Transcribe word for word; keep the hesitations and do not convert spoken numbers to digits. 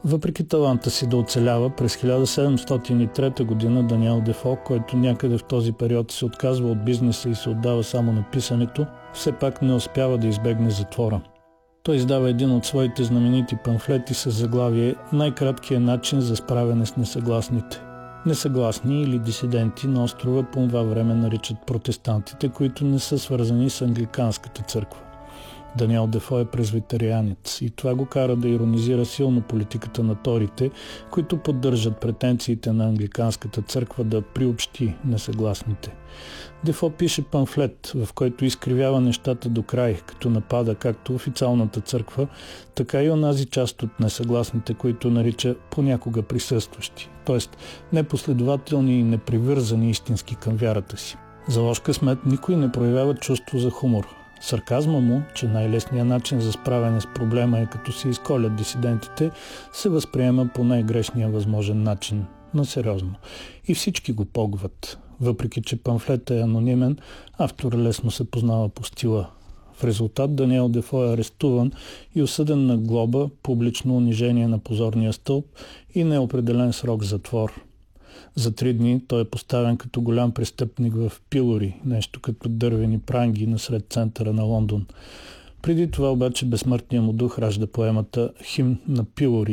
Въпреки таланта си да оцелява, през хиляда седемстотин и трета година Даниел Дефо, който някъде в този период се отказва от бизнеса и се отдава само на писането, все пак не успява да избегне затвора. Той издава един от своите знаменити памфлети с заглавие «Най-краткият начин за справяне с несъгласните». Несъгласни или дисиденти на острова по това време наричат протестантите, които не са свързани с англиканската църква. Даниел Дефо е презвитарианец и това го кара да иронизира силно политиката на торите, които поддържат претенциите на англиканската църква да приобщи несъгласните. Дефо пише памфлет, в който изкривява нещата до край, като напада както официалната църква, така и онази част от несъгласните, които нарича понякога присъстващи, т.е. непоследователни и непривързани истински към вярата си. За лош късмет никой не проявява чувство за хумор. Сарказма му, че най-лесният начин за справяне с проблема е като се изколят дисидентите, се възприема по най-грешния възможен начин, но сериозно. И всички го погват. Въпреки че памфлетът е анонимен, автор лесно се познава по стила. В резултат Даниел Дефо е арестуван и осъден на глоба, публично унижение на позорния стълб и неопределен срок затвор. За три дни той е поставен като голям престъпник в пилори, нещо като дървени пранги насред центъра на Лондон. Преди това обаче безсмъртният му дух ражда поемата «Химн на пилори»,